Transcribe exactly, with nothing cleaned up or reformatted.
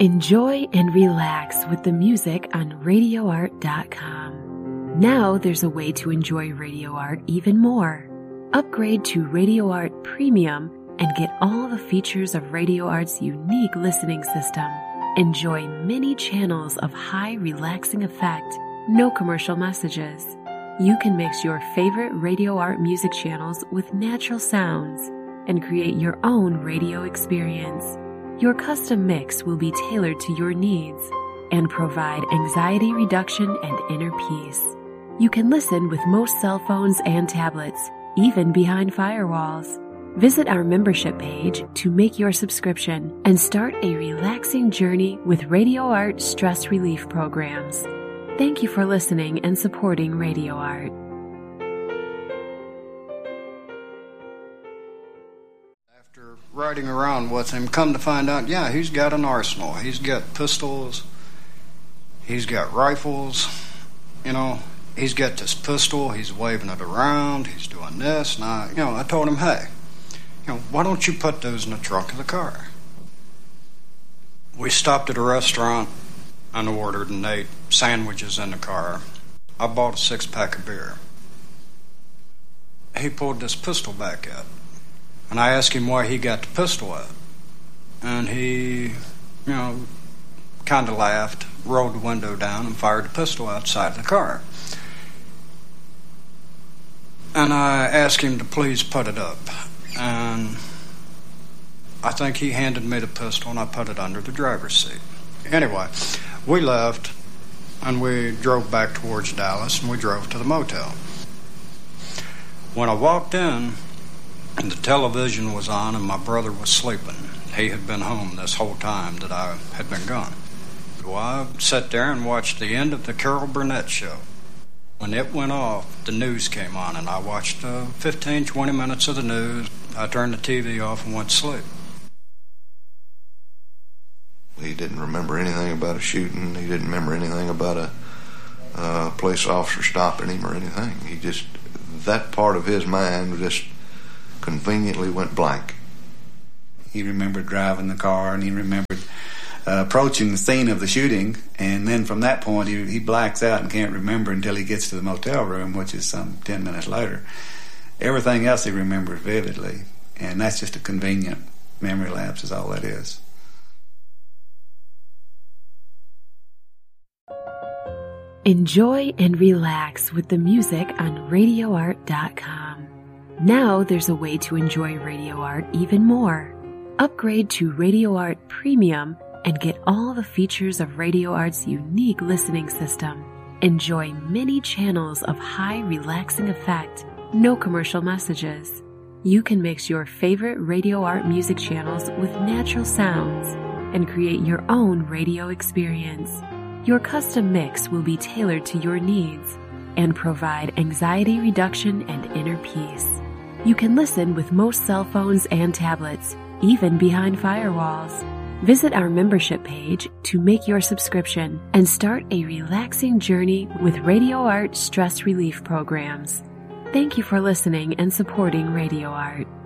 Enjoy and relax with the music on radio art dot com. Now there's a way to enjoy Radio Art even more. Upgrade to Radio Art Premium and get all the features of Radio Art's unique listening system. Enjoy many channels of high relaxing effect, no commercial messages. You can mix your favorite Radio Art music channels with natural sounds and create your own radio experience. Your custom mix will be tailored to your needs and provide anxiety reduction and inner peace. You can listen with most cell phones and tablets, even behind firewalls. Visit our membership page to make your subscription and start a relaxing journey with Radio Art stress relief programs. Thank you for listening and supporting Radio Art. After riding around with him, come to find out, yeah, he's got an arsenal. He's got pistols. He's got rifles. You know, he's got this pistol. He's waving it around. He's doing this. And I, you know, I told him, hey, you know, why don't you put those in the trunk of the car? We stopped at a restaurant and ordered and ate sandwiches in the car. I bought a six-pack of beer. He pulled this pistol back out, and I asked him why he got the pistol out. And he, you know, kind of laughed, rolled the window down, and fired the pistol outside the car. And I asked him to please put it up. And I think he handed me the pistol, and I put it under the driver's seat. Anyway, we left, and we drove back towards Dallas, and we drove to the motel. When I walked in, and the television was on, and my brother was sleeping. He had been home this whole time that I had been gone. So I sat there and watched the end of the Carol Burnett show. When it went off, the news came on, and I watched uh, fifteen, twenty minutes of the news. I turned the T V off and went to sleep. He didn't remember anything about a shooting. He didn't remember anything about a uh, police officer stopping him or anything. He just, that part of his mind just conveniently went blank. He remembered driving the car, and he remembered uh, approaching the scene of the shooting, and then from that point he, he blacks out and can't remember until he gets to the motel room, which is some ten minutes later. Everything else he remembers vividly, and that's just a convenient memory lapse is all that is. Enjoy and relax with the music on radio art dot com. Now there's a way to enjoy Radio Art even more. Upgrade to Radio Art Premium and get all the features of Radio Art's unique listening system. Enjoy many channels of high relaxing effect, no commercial messages. You can mix your favorite Radio Art music channels with natural sounds and create your own radio experience. Your custom mix will be tailored to your needs and provide anxiety reduction and inner peace. You can listen with most cell phones and tablets, even behind firewalls. Visit our membership page to make your subscription and start a relaxing journey with Radio Art stress relief programs. Thank you for listening and supporting Radio Art.